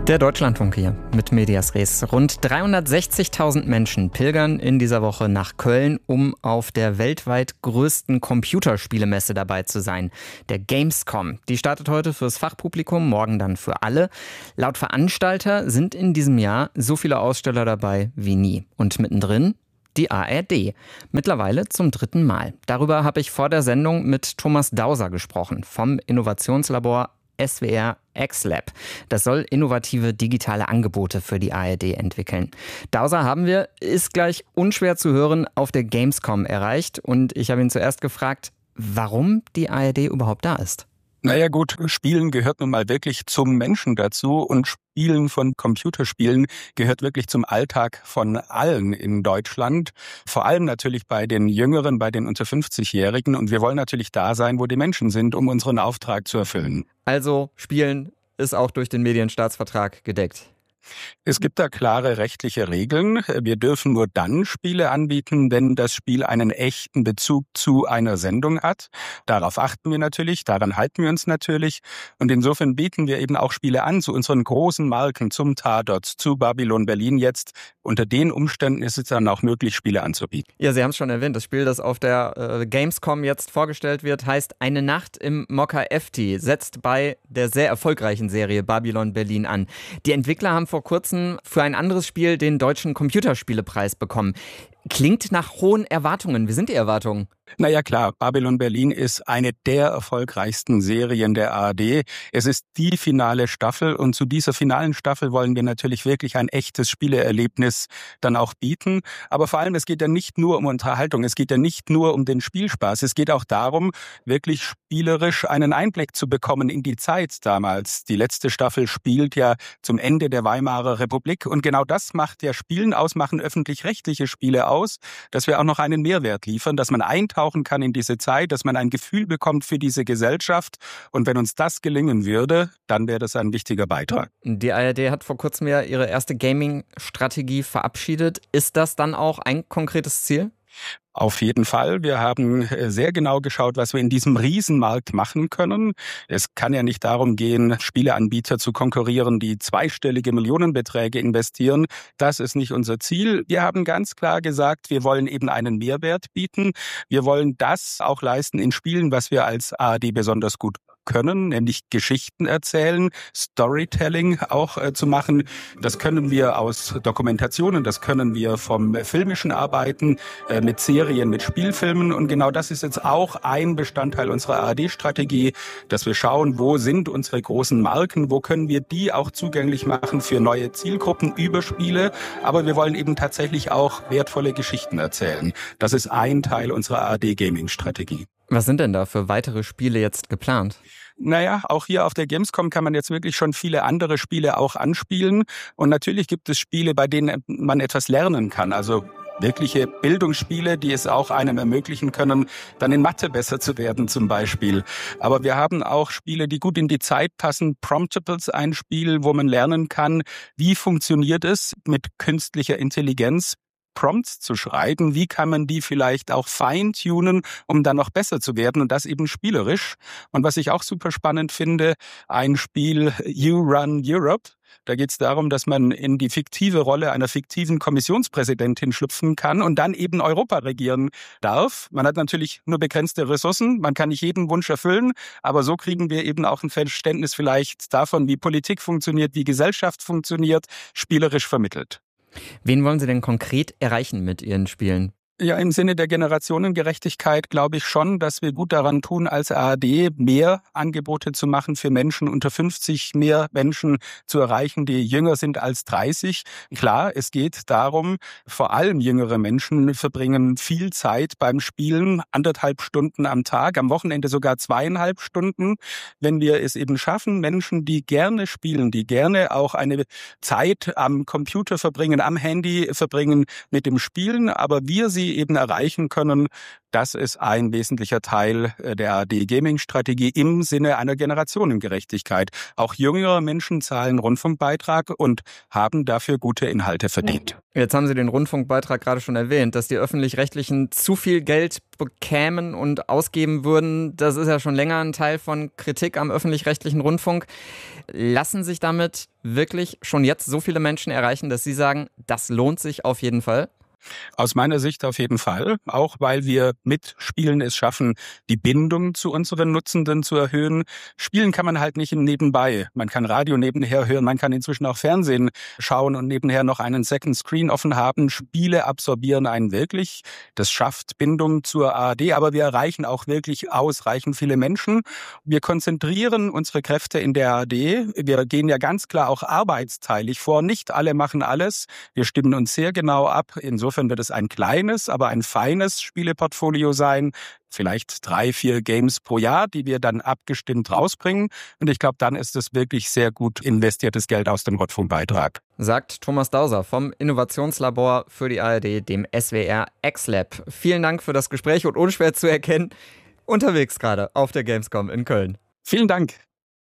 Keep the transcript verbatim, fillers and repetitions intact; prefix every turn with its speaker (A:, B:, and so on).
A: Der Deutschlandfunk hier mit Medias Res. Rund dreihundertsechzigtausend Menschen pilgern in dieser Woche nach Köln, um auf der weltweit größten Computerspielemesse dabei zu sein, der Gamescom. Die startet heute fürs Fachpublikum, morgen dann für alle. Laut Veranstalter sind in diesem Jahr so viele Aussteller dabei wie nie. Und mittendrin die A R D. Mittlerweile zum dritten Mal. Darüber habe ich vor der Sendung mit Thomas Dauser gesprochen vom Innovationslabor S W R X-Lab. Das soll innovative digitale Angebote für die A R D entwickeln. Dauser haben wir, ist gleich unschwer zu hören, auf der Gamescom erreicht. Und ich habe ihn zuerst gefragt, warum die A R D überhaupt da ist.
B: Naja gut, Spielen gehört nun mal wirklich zum Menschen dazu und Spielen von Computerspielen gehört wirklich zum Alltag von allen in Deutschland. Vor allem natürlich bei den Jüngeren, bei den unter fünfzigjährigen. Und wir wollen natürlich da sein, wo die Menschen sind, um unseren Auftrag zu erfüllen.
A: Also Spielen ist auch durch den Medienstaatsvertrag gedeckt.
B: Es gibt da klare rechtliche Regeln. Wir dürfen nur dann Spiele anbieten, wenn das Spiel einen echten Bezug zu einer Sendung hat. Darauf achten wir natürlich, daran halten wir uns natürlich. Und insofern bieten wir eben auch Spiele an zu unseren großen Marken, zum Tatort, zu Babylon Berlin jetzt. Unter den Umständen ist es dann auch möglich, Spiele anzubieten.
A: Ja, Sie haben es schon erwähnt, das Spiel, das auf der äh, Gamescom jetzt vorgestellt wird, heißt Eine Nacht im Mokka-Efti, setzt bei der sehr erfolgreichen Serie Babylon Berlin an. Die Entwickler haben vor kurzem für ein anderes Spiel den Deutschen Computerspielepreis bekommen. Klingt nach hohen Erwartungen. Wie sind die Erwartungen?
B: Naja klar, Babylon Berlin ist eine der erfolgreichsten Serien der A R D. Es ist die finale Staffel und zu dieser finalen Staffel wollen wir natürlich wirklich ein echtes Spieleerlebnis dann auch bieten. Aber vor allem, es geht ja nicht nur um Unterhaltung, es geht ja nicht nur um den Spielspaß. Es geht auch darum, wirklich spielerisch einen Einblick zu bekommen in die Zeit damals. Die letzte Staffel spielt ja zum Ende der Weimarer Republik und genau das macht ja Spielen aus, machen öffentlich-rechtliche Spiele aus, dass wir auch noch einen Mehrwert liefern, dass man eintauchen kann in diese Zeit, dass man ein Gefühl bekommt für diese Gesellschaft. Und wenn uns das gelingen würde, dann wäre das ein wichtiger Beitrag.
A: Die A R D hat vor kurzem ja ihre erste Gaming-Strategie verabschiedet. Ist das dann auch ein konkretes Ziel?
B: Auf jeden Fall. Wir haben sehr genau geschaut, was wir in diesem Riesenmarkt machen können. Es kann ja nicht darum gehen, Spieleanbieter zu konkurrieren, die zweistellige Millionenbeträge investieren. Das ist nicht unser Ziel. Wir haben ganz klar gesagt, wir wollen eben einen Mehrwert bieten. Wir wollen das auch leisten in Spielen, was wir als A R D besonders gut können, nämlich Geschichten erzählen, Storytelling auch äh, zu machen. Das können wir aus Dokumentationen, das können wir vom filmischen Arbeiten, äh, mit Serien, mit Spielfilmen. Und genau das ist jetzt auch ein Bestandteil unserer A R D-Strategie, dass wir schauen, wo sind unsere großen Marken, wo können wir die auch zugänglich machen für neue Zielgruppen über Spiele. Aber wir wollen eben tatsächlich auch wertvolle Geschichten erzählen. Das ist ein Teil unserer A R D-Gaming-Strategie.
A: Was sind denn da für weitere Spiele jetzt geplant?
B: Naja, auch hier auf der Gamescom kann man jetzt wirklich schon viele andere Spiele auch anspielen. Und natürlich gibt es Spiele, bei denen man etwas lernen kann. Also wirkliche Bildungsspiele, die es auch einem ermöglichen können, dann in Mathe besser zu werden zum Beispiel. Aber wir haben auch Spiele, die gut in die Zeit passen. Promptables, ein Spiel, wo man lernen kann, wie funktioniert es mit künstlicher Intelligenz, Prompts zu schreiben, wie kann man die vielleicht auch feintunen, um dann noch besser zu werden und das eben spielerisch. Und was ich auch super spannend finde, ein Spiel You Run Europe. Da geht es darum, dass man in die fiktive Rolle einer fiktiven Kommissionspräsidentin schlüpfen kann und dann eben Europa regieren darf. Man hat natürlich nur begrenzte Ressourcen, man kann nicht jeden Wunsch erfüllen, aber so kriegen wir eben auch ein Verständnis vielleicht davon, wie Politik funktioniert, wie Gesellschaft funktioniert, spielerisch vermittelt.
A: Wen wollen Sie denn konkret erreichen mit Ihren Spielen?
B: Ja, im Sinne der Generationengerechtigkeit glaube ich schon, dass wir gut daran tun, als A R D mehr Angebote zu machen für Menschen unter fünfzig, mehr Menschen zu erreichen, die jünger sind als dreißig. Klar, es geht darum, vor allem jüngere Menschen verbringen viel Zeit beim Spielen, anderthalb Stunden am Tag, am Wochenende sogar zweieinhalb Stunden. Wenn wir es eben schaffen, Menschen, die gerne spielen, die gerne auch eine Zeit am Computer verbringen, am Handy verbringen mit dem Spielen, aber wir sie Community eben erreichen können. Das ist ein wesentlicher Teil der A R D-Gaming-Strategie im Sinne einer Generationengerechtigkeit. Auch jüngere Menschen zahlen Rundfunkbeitrag und haben dafür gute Inhalte verdient.
A: Jetzt haben Sie den Rundfunkbeitrag gerade schon erwähnt, dass die Öffentlich-Rechtlichen zu viel Geld bekämen und ausgeben würden. Das ist ja schon länger ein Teil von Kritik am öffentlich-rechtlichen Rundfunk. Lassen sich damit wirklich schon jetzt so viele Menschen erreichen, dass Sie sagen, das lohnt sich auf jeden Fall?
B: Aus meiner Sicht auf jeden Fall, auch weil wir mit Spielen es schaffen, die Bindung zu unseren Nutzenden zu erhöhen. Spielen kann man halt nicht nebenbei. Man kann Radio nebenher hören, man kann inzwischen auch Fernsehen schauen und nebenher noch einen Second Screen offen haben. Spiele absorbieren einen wirklich. Das schafft Bindung zur A R D, aber wir erreichen auch wirklich ausreichend viele Menschen. Wir konzentrieren unsere Kräfte in der A R D. Wir gehen ja ganz klar auch arbeitsteilig vor. Nicht alle machen alles. Wir stimmen uns sehr genau ab. Insofern Insofern wird es ein kleines, aber ein feines Spieleportfolio sein. Vielleicht drei, vier Games pro Jahr, die wir dann abgestimmt rausbringen. Und ich glaube, dann ist es wirklich sehr gut investiertes Geld aus dem Rundfunkbeitrag.
A: Sagt Thomas Dauser vom Innovationslabor für die A R D, dem S W R X-Lab. Vielen Dank für das Gespräch und unschwer zu erkennen, unterwegs gerade auf der Gamescom in Köln.
B: Vielen Dank.